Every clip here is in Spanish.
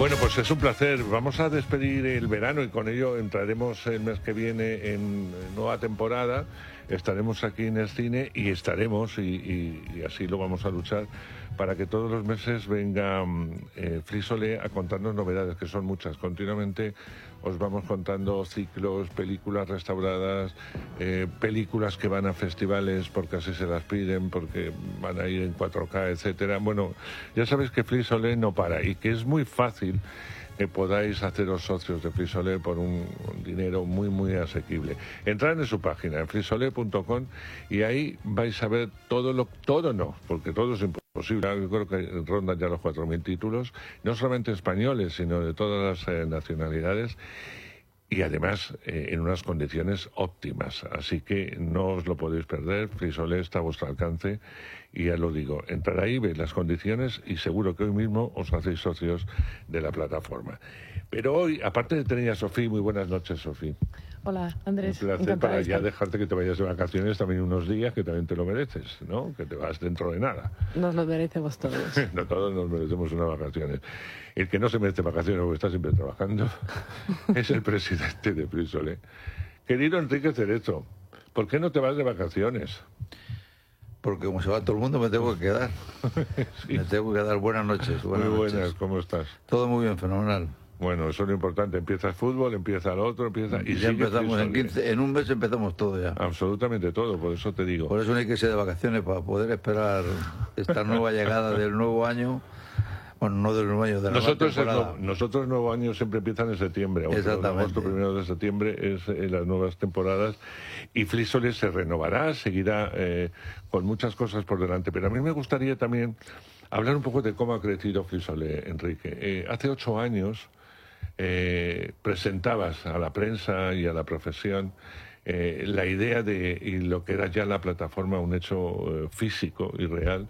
Bueno, pues es un placer. Vamos a despedir el verano y con ello entraremos el mes que viene en nueva temporada. Estaremos aquí en el cine y estaremos, y así lo vamos a luchar, para que todos los meses venga Flixolé a contarnos novedades, que son muchas. Continuamente os vamos contando ciclos, películas restauradas, películas que van a festivales porque así se las piden, porque van a ir en 4K, etcétera. Bueno, ya sabéis que Flixolé no para y que es muy fácil que podáis haceros socios de Flixolé por un dinero muy, muy asequible. Entrad en su página, en flixolé.com, y ahí vais a ver todo no, porque todo es imposible. Yo creo que rondan ya los 4.000 títulos, no solamente españoles, sino de todas las nacionalidades, y además en unas condiciones óptimas. Así que no os lo podéis perder. Flixolé está a vuestro alcance y ya lo digo, entrad ahí, veis las condiciones y seguro que hoy mismo os hacéis socios de la plataforma. Pero hoy, aparte de tener a Sofía, muy buenas noches, Sofía. Hola, Andrés. Un placer para ya dejarte que te vayas de vacaciones también unos días, que también te lo mereces, ¿no? Que te vas dentro de nada. Nos lo merecemos todos. No, todos nos merecemos unas vacaciones. El que no se merece vacaciones porque está siempre trabajando es el presidente de Flixolé. Querido Enrique Cerezo, ¿por qué no te vas de vacaciones? Porque como se va todo el mundo me tengo que quedar. Sí. Me tengo que quedar. Buenas noches. Muy buenas, ¿cómo estás? Todo muy bien, fenomenal. Bueno, eso es lo importante. Empieza el fútbol, empieza el otro, empieza... Y ya empezamos en un mes empezamos todo ya. Absolutamente todo, por eso te digo. Por eso no hay que irse de vacaciones, para poder esperar esta nueva llegada del nuevo año. Bueno, no del nuevo año, de la nueva temporada. Nosotros el nuevo año siempre empiezan en septiembre. Exactamente. Agosto, 1 de septiembre es las nuevas temporadas. Y Flixolé se renovará, seguirá con muchas cosas por delante. Pero a mí me gustaría también hablar un poco de cómo ha crecido Flixolé, Enrique. Hace 8 años presentabas a la prensa y a la profesión la idea de, y lo que era ya la plataforma, un hecho físico y real,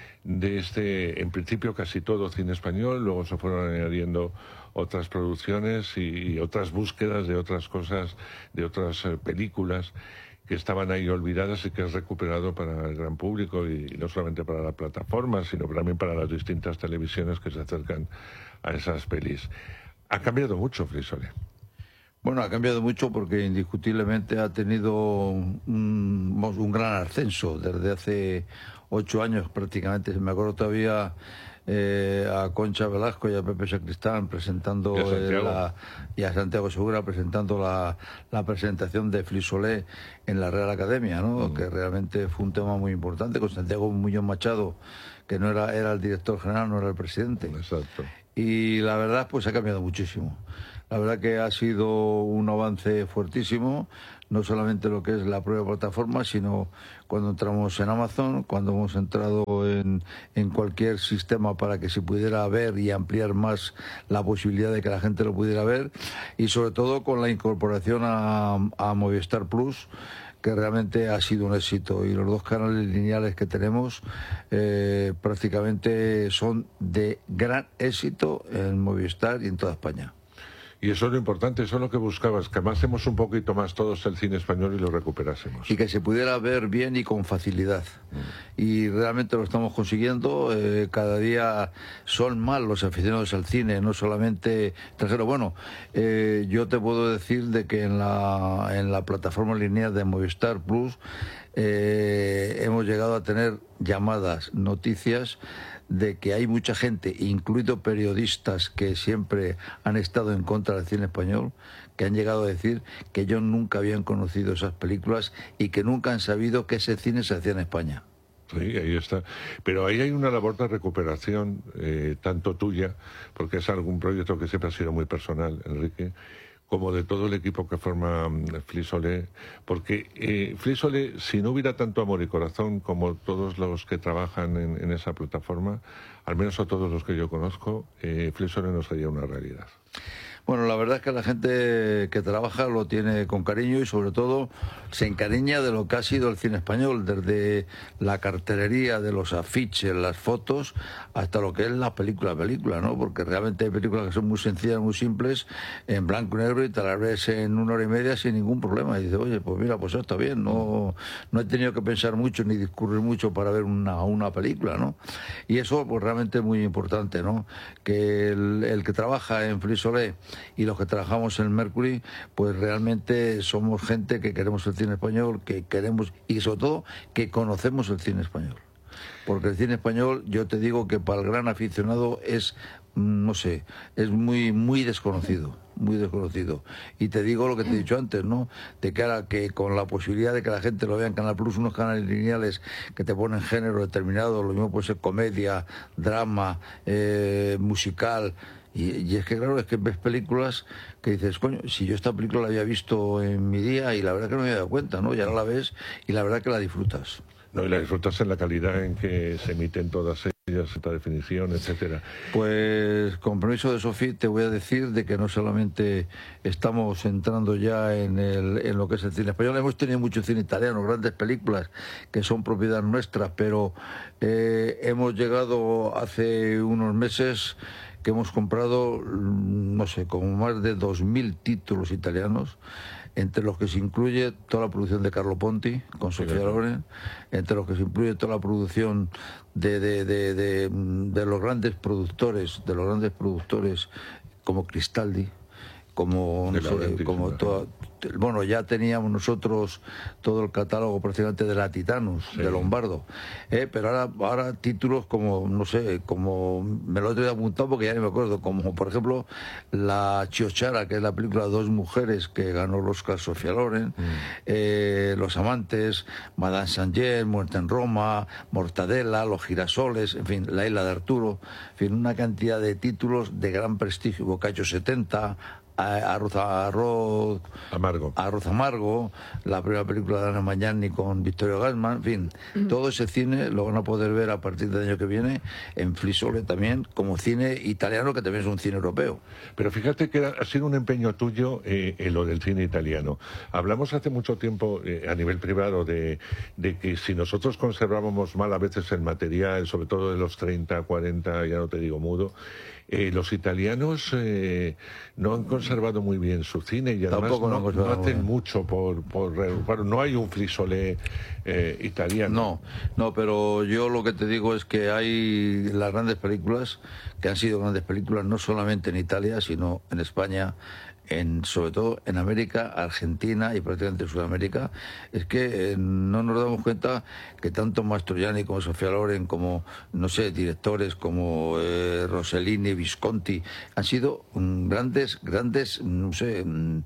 de en principio casi todo cine español, luego se fueron añadiendo otras producciones y otras búsquedas de otras cosas, de otras películas que estaban ahí olvidadas y que has recuperado para el gran público y no solamente para la plataforma, sino también para las distintas televisiones que se acercan a esas pelis. Ha cambiado mucho Flixolé. Bueno, ha cambiado mucho porque indiscutiblemente ha tenido un gran ascenso desde hace 8 años prácticamente. Me acuerdo todavía a Concha Velasco y a Pepe Sacristán presentando y a Santiago Segura presentando la presentación de Flixolé en la Real Academia, ¿no? Que realmente fue un tema muy importante, con Santiago Muñoz Machado, que no era el director general, no era el presidente. Exacto. Y la verdad, pues ha cambiado muchísimo. La verdad que ha sido un avance fuertísimo, no solamente lo que es la propia plataforma, sino cuando entramos en Amazon, cuando hemos entrado en cualquier sistema para que se pudiera ver y ampliar más la posibilidad de que la gente lo pudiera ver, y sobre todo con la incorporación a Movistar Plus, que realmente ha sido un éxito, y los 2 canales lineales que tenemos prácticamente son de gran éxito en Movistar y en toda España. Y eso es lo importante, eso es lo que buscabas, que amásemos un poquito más todos el cine español y lo recuperásemos. Y que se pudiera ver bien y con facilidad. Y realmente lo estamos consiguiendo. Cada día son más los aficionados al cine, no solamente extranjeros. Bueno, yo te puedo decir de que en la plataforma lineal de Movistar Plus hemos llegado a tener llamadas, noticias de que hay mucha gente, incluido periodistas que siempre han estado en contra del cine español, que han llegado a decir que ellos nunca habían conocido esas películas y que nunca han sabido que ese cine se hacía en España. Sí, ahí está. Pero ahí hay una labor de recuperación, tanto tuya, porque es algún proyecto que siempre ha sido muy personal, Enrique, como de todo el equipo que forma Flixolé, porque Flixolé, si no hubiera tanto amor y corazón como todos los que trabajan en esa plataforma, al menos a todos los que yo conozco, Flixolé no sería una realidad. Bueno, la verdad es que la gente que trabaja lo tiene con cariño y sobre todo se encariña de lo que ha sido el cine español, desde la cartelería, de los afiches, las fotos, hasta lo que es la película, ¿no? Porque realmente hay películas que son muy sencillas, muy simples, en blanco y negro, y te las ves en 1 hora y media sin ningún problema. Y dices, oye, pues mira, pues está bien, no he tenido que pensar mucho ni discurrir mucho para ver una película, ¿no? Y eso pues realmente es muy importante, ¿no? Que el que trabaja en Flix Olé y los que trabajamos en el Mercury, pues realmente somos gente que queremos el cine español, que queremos, y sobre todo que conocemos el cine español. Porque el cine español, yo te digo que para el gran aficionado es, no sé, es muy desconocido, muy desconocido. Y te digo lo que te he dicho antes, ¿no? De cara que con la posibilidad de que la gente lo vea en Canal Plus, unos canales lineales que te ponen género determinado, lo mismo puede ser comedia, drama, musical. Y es que claro, es que ves películas que dices, coño, si yo esta película la había visto en mi día y la verdad que no me había dado cuenta, ¿no? Y ahora la ves y la verdad que la disfrutas. No, y la disfrutas en la calidad en que se emiten todas ellas, esta definición, etcétera. Pues con permiso de Sofía te voy a decir de que no solamente estamos entrando ya en lo que es el cine español, hemos tenido mucho cine italiano, grandes películas que son propiedad nuestra, pero hemos llegado hace unos meses que hemos comprado, no sé, como más de 2.000 títulos italianos, entre los que se incluye toda la producción de Carlo Ponti con Sofía Loren, entre los que se incluye toda la producción de los grandes productores, como Cristaldi, como no sé, como toda, bueno, ya teníamos nosotros todo el catálogo prácticamente de la Titanus, sí, de Lombardo, pero ahora títulos como, no sé, como me lo he apuntado porque ya ni me acuerdo, como por ejemplo La Chiochara, que es la película de 2 mujeres que ganó el Oscar Sofía Loren, Los Amantes, Madame Saint-Jean, Muerte en Roma, Mortadela, Los Girasoles, en fin, La Isla de Arturo, en fin, una cantidad de títulos de gran prestigio, Boccaccio 70, Arroz Amargo, la primera película de Ana Magnani con Vittorio Gassman, en fin, todo ese cine lo van a poder ver a partir del año que viene en Flix Olé también, como cine italiano, que también es un cine europeo. Pero fíjate que ha sido un empeño tuyo en lo del cine italiano. Hablamos hace mucho tiempo a nivel privado de que si nosotros conservábamos mal a veces el material, sobre todo de los 30, 40, ya no te digo mudo, los italianos no han conservado muy bien su cine y además no hacen mucho no hay un Flix Olé italiano. No, pero yo lo que te digo es que hay las grandes películas, que han sido grandes películas no solamente en Italia, sino en España, sobre todo en América, Argentina y prácticamente Sudamérica. Es que no nos damos cuenta que tanto Mastroianni como Sofía Loren, como, no sé, directores como Rossellini, Visconti, han sido grandes, no sé,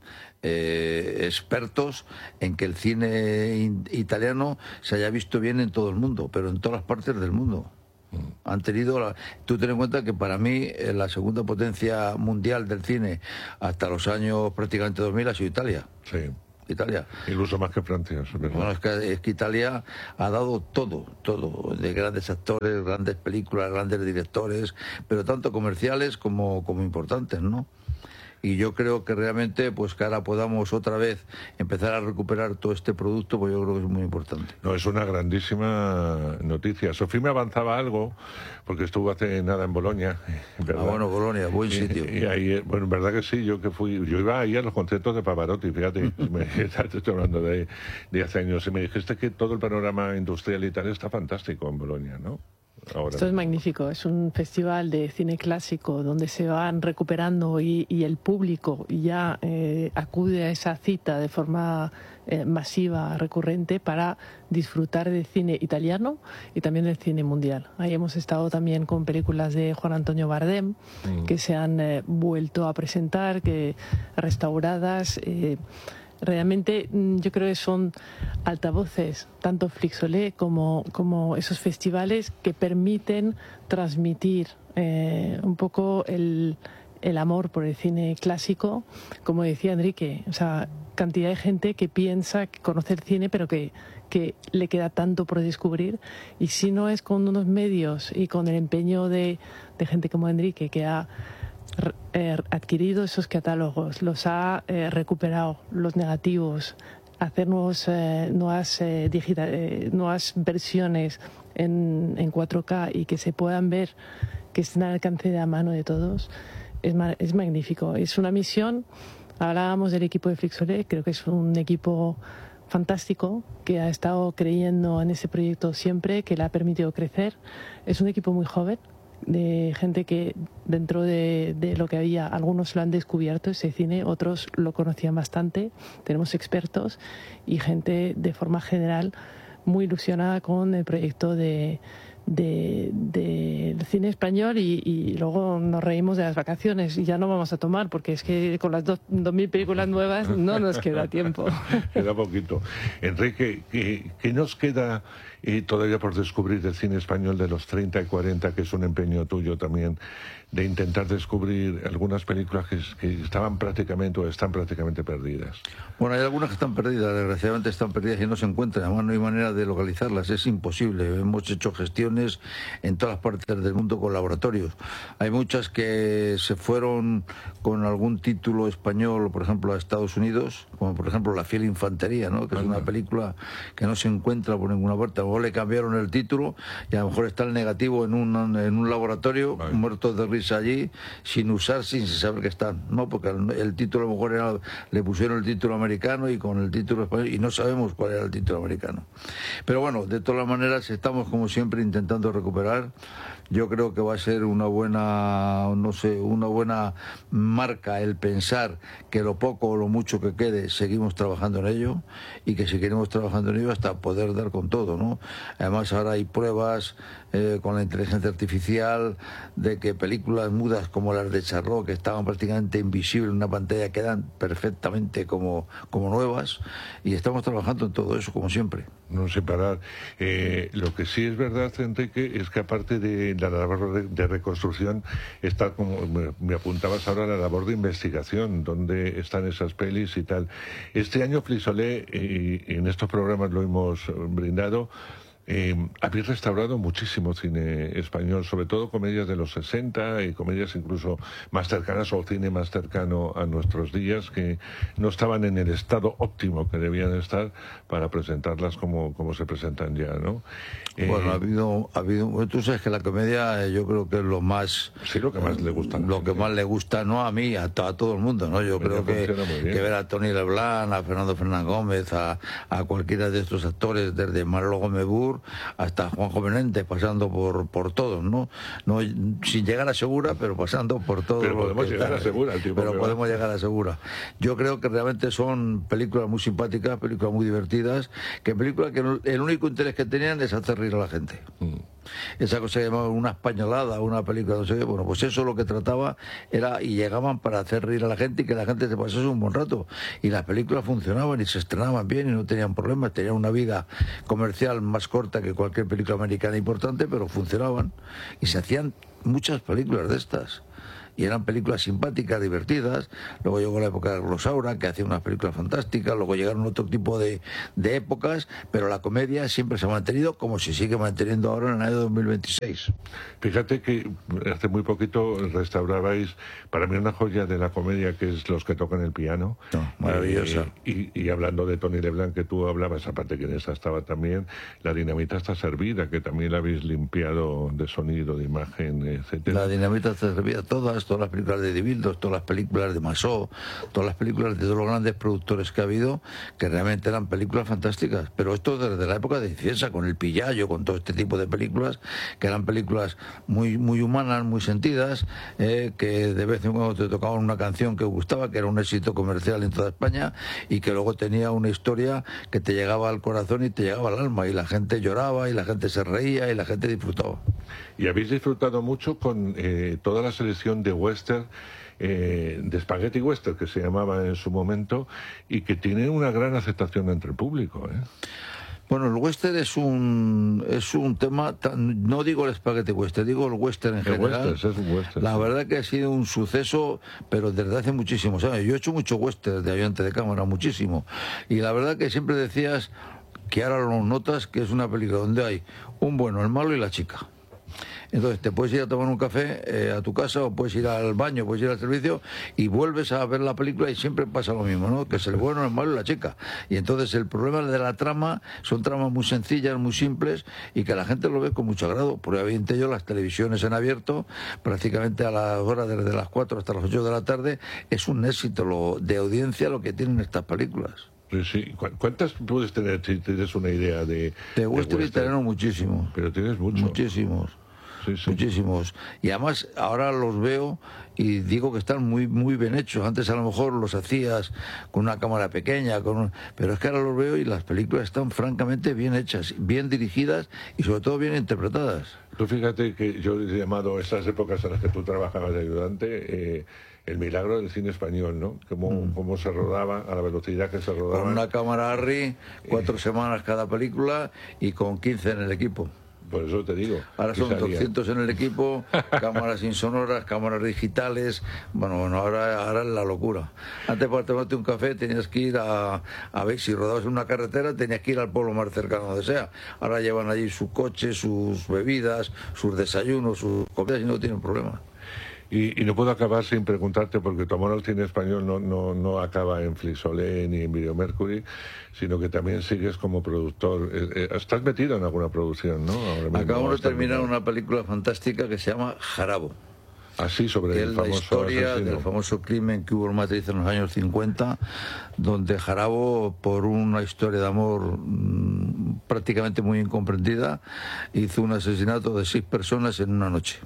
expertos en que el cine italiano se haya visto bien en todo el mundo, pero en todas las partes del mundo. Han tenido tú ten en cuenta que para mí la segunda potencia mundial del cine hasta los años prácticamente 2000 ha sido Italia. Sí. Italia. Incluso más que Francia, ¿verdad? Bueno, es que Italia ha dado todo, de grandes actores, grandes películas, grandes directores, pero tanto comerciales como importantes, ¿no? Y yo creo que realmente, pues que ahora podamos otra vez empezar a recuperar todo este producto, pues yo creo que es muy importante. No, es una grandísima noticia. Sofía me avanzaba algo, porque estuvo hace nada en Bolonia, ¿verdad? Bueno, Bolonia, buen sitio. Y ahí, bueno, en verdad que sí, yo iba ahí a los conciertos de Pavarotti, fíjate, te estoy hablando de hace años, y me dijiste que todo el panorama industrial y tal está fantástico en Bolonia, ¿no? Ahora. Esto es magnífico, es un festival de cine clásico donde se van recuperando y el público ya acude a esa cita de forma masiva, recurrente, para disfrutar del cine italiano y también del cine mundial. Ahí hemos estado también con películas de Juan Antonio Bardem que se han vuelto a presentar, que restauradas. Realmente yo creo que son altavoces, tanto Flix Olé como esos festivales que permiten transmitir un poco el amor por el cine clásico, como decía Enrique, o sea, cantidad de gente que piensa que conoce el cine pero que le queda tanto por descubrir, y si no es con unos medios y con el empeño de gente como Enrique, que ha adquirido esos catálogos, los ha recuperado, los negativos, hacer nuevas versiones en 4K y que se puedan ver, que estén al alcance de la mano de todos, es magnífico. Es una misión. Hablábamos del equipo de Flixolé, creo que es un equipo fantástico que ha estado creyendo en ese proyecto siempre, que le ha permitido crecer. Es un equipo muy joven, de gente que dentro de lo que había, algunos lo han descubierto ese cine, otros lo conocían bastante. Tenemos expertos y gente de forma general muy ilusionada con el proyecto del cine español, y luego nos reímos de las vacaciones y ya no vamos a tomar, porque es que con las 2000 películas nuevas no nos queda tiempo. Queda poquito. Enrique, ¿qué nos queda todavía por descubrir del cine español de los 30 y 40, que es un empeño tuyo también, de intentar descubrir algunas películas que estaban prácticamente o están prácticamente perdidas? Bueno, hay algunas que están perdidas, desgraciadamente están perdidas y no se encuentran, además no hay manera de localizarlas, es imposible. Hemos hecho gestiones en todas las partes del mundo con laboratorios. Hay muchas que se fueron con algún título español, por ejemplo, a Estados Unidos, como por ejemplo La fiel infantería, ¿no?, que es una película que no se encuentra por ninguna parte. A lo mejor le cambiaron el título y a lo mejor está el negativo en un laboratorio, muertos de risa allí, sin usar, sin saber que están, ¿no? Porque el título a lo mejor le pusieron el título americano y con el título español, y no sabemos cuál era el título americano. Pero bueno, de todas maneras estamos como siempre intentando recuperar. Yo creo que va a ser una buena marca el pensar que lo poco o lo mucho que quede seguimos trabajando en ello, y que seguiremos trabajando en ello hasta poder dar con todo, ¿no? Además ahora hay pruebas con la inteligencia artificial de que películas mudas como las de Charlot, que estaban prácticamente invisibles en una pantalla, quedan perfectamente como nuevas, y estamos trabajando en todo eso como siempre. No sé parar. Lo que sí es verdad, Enrique, es que aparte de la labor de reconstrucción, está, como me apuntabas ahora, la labor de investigación, dónde están esas pelis y tal. Este año Flixolé, y en estos programas lo hemos brindado, habéis restaurado muchísimo cine español, sobre todo comedias de los 60 y comedias incluso más cercanas, o cine más cercano a nuestros días, que no estaban en el estado óptimo que debían estar para presentarlas como se presentan ya, ¿no? Bueno, ha habido, tú sabes que la comedia yo creo que es lo más... Sí, lo que más le gusta. Lo que más le gusta, no a mí, a todo el mundo, ¿no? Yo creo que ver a Tony Leblanc, a Fernando Fernández Gómez, a cualquiera de estos actores, desde Manolo Gómez Bur hasta Juanjo Benítez, pasando por todos, ¿no? Sin llegar a Segura, pero pasando por todos. Pero podemos llegar a Segura, el tipo. Pero podemos llegar a Segura. Yo creo que realmente son películas muy simpáticas, películas muy divertidas, películas que el único interés que tenían es hacer reír a la gente. Esa cosa que llamaba una españolada, una película, no sé qué, bueno, pues eso lo que trataba era, y llegaban para hacer reír a la gente y que la gente se pasase un buen rato, y las películas funcionaban y se estrenaban bien y no tenían problemas, tenían una vida comercial más corta que cualquier película americana importante, pero funcionaban, y se hacían muchas películas de estas. Y eran películas simpáticas, divertidas. Luego llegó la época de Rosaura, que hacía unas películas fantásticas. Luego llegaron otro tipo de épocas, pero la comedia siempre se ha mantenido, como se sigue manteniendo ahora en el año 2026. Fíjate que hace muy poquito restaurabais, para mí, una joya de la comedia, que es Los que tocan el piano. Maravillosa. Y hablando de Tony Leblanc, que tú hablabas, aparte que en esa estaba también, La dinamita está servida, que también la habéis limpiado de sonido, de imagen, etcétera. La dinamita está servida, todas las películas de Dibildos, todas las películas de Masó, todas las películas de todos los grandes productores que ha habido, que realmente eran películas fantásticas. Pero esto desde la época de Cienza, con El Pillayo, con todo este tipo de películas, que eran películas muy, muy humanas, muy sentidas, que de vez en cuando te tocaban una canción que gustaba, que era un éxito comercial en toda España, y que luego tenía una historia que te llegaba al corazón y te llegaba al alma, y la gente lloraba, y la gente se reía, y la gente disfrutaba. Y habéis disfrutado mucho con toda la selección de western, de Spaghetti Western, que se llamaba en su momento, y que tiene una gran aceptación entre el público, ¿eh? Bueno, el western es un tema, no digo el spaghetti western, digo el western en general. Es un western. La verdad que ha sido un suceso, pero desde hace muchísimos años. Yo he hecho mucho western de ayudante de cámara, muchísimo. Y la verdad que siempre decías que ahora lo notas que es una película donde hay un bueno, el malo y la chica. Entonces te puedes ir a tomar un café a tu casa, o puedes ir al baño, puedes ir al servicio y vuelves a ver la película y siempre pasa lo mismo, ¿no? Que es el bueno, el malo y la chica. Y entonces el problema de la trama son tramas muy sencillas, muy simples, y que la gente lo ve con mucho agrado. Porque obviamente yo las televisiones en abierto, prácticamente a las horas desde las 4 hasta las 8 de la tarde, es un éxito de audiencia lo que tienen estas películas. Sí. ¿Cuántas puedes tener si tienes una idea de western italiano? Muchísimos. Pero tienes muchos. Muchísimos. Sí. Muchísimos. Y además ahora los veo y digo que están muy muy bien hechos. Antes a lo mejor los hacías con una cámara pequeña, pero es que ahora los veo y las películas están francamente bien hechas, bien dirigidas y sobre todo bien interpretadas. Tú fíjate que yo he llamado esas épocas en las que tú trabajabas de ayudante el milagro del cine español, ¿no? Cómo se rodaba, a la velocidad que se rodaba. Con una cámara Arri, 4 semanas cada película y con 15 en el equipo. Por eso te digo. Ahora son 200 en el equipo, cámaras insonoras, cámaras digitales. Bueno, ahora es la locura. Antes para tomarte un café tenías que ir a ver si rodabas en una carretera, tenías que ir al pueblo más cercano donde sea. Ahora llevan allí su coche, sus bebidas, sus desayunos, sus comidas y no tienen problema. Y no puedo acabar sin preguntarte, porque tu amor al cine español no acaba en Flixolé ni en Video Mercury, sino que también sigues como productor. Estás metido en alguna producción, ¿no? Acabamos de terminar una película fantástica que se llama Jarabo. Así, sobre el famoso la historia asesino. del famoso crimen que hubo en Madrid en los años 50, donde Jarabo, por una historia de amor prácticamente muy incomprendida, hizo un asesinato de 6 personas en una noche.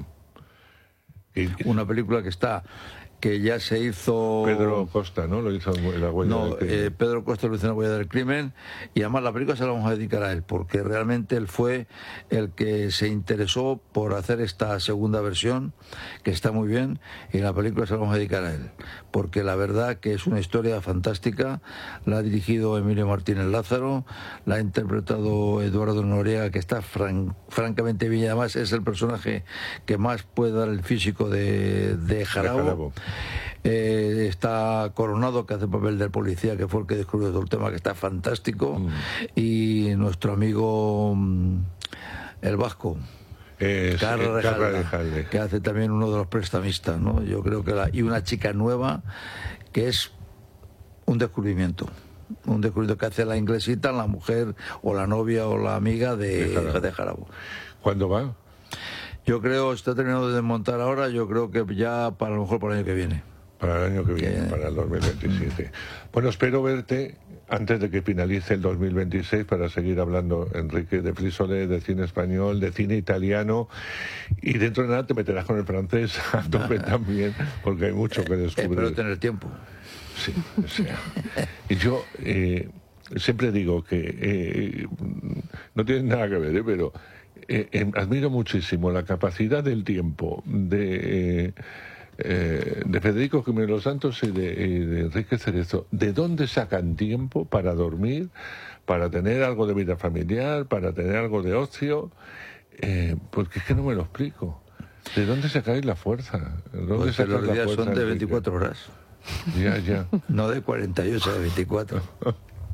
Una película que ya se hizo... Pedro Costa, ¿no? Lo hizo en La huella del crimen. Pedro Costa lo hizo en La huella del crimen, y además la película se la vamos a dedicar a él, porque realmente él fue el que se interesó por hacer esta segunda versión, que está muy bien, y la película se la vamos a dedicar a él, porque la verdad que es una historia fantástica. La ha dirigido Emilio Martínez Lázaro, la ha interpretado Eduardo Noriega, que está francamente bien, y además es el personaje que más puede dar el físico de Jarabo. Está Coronado, que hace el papel del policía, que fue el que descubrió todo el tema, que está fantástico. Y nuestro amigo el vasco, Carla Rejalde, que hace también uno de los prestamistas, ¿no? Yo creo que y una chica nueva que es un descubrimiento que hace la inglesita, la mujer o la novia o la amiga de Jarabo. ¿Cuándo va? Yo creo, está terminando de desmontar ahora, yo creo que ya a lo mejor para el año que viene. Para el año que viene, para el 2027. Bueno, espero verte antes de que finalice el 2026 para seguir hablando, Enrique, de Flixolé, de cine español, de cine italiano, y dentro de nada te meterás con el francés a tope también, porque hay mucho que descubrir. Espero tener tiempo. Sí, o sea. Y yo siempre digo que no tiene nada que ver, pero admiro muchísimo la capacidad del tiempo de Federico Jiménez Los Santos y de Enrique Cerezo. ¿De dónde sacan tiempo para dormir, para tener algo de vida familiar, para tener algo de ocio? Porque es que no me lo explico. ¿De dónde sacáis la fuerza? Pues los días son de 24 horas. Ya. No de 48, de 24.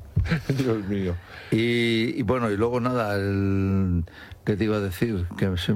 Dios mío. Y bueno, y luego nada, ¿qué te iba a decir? Que